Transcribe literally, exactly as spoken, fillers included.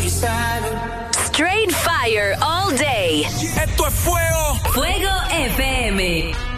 Straight fire all day. Esto es fuego. Fuego F M.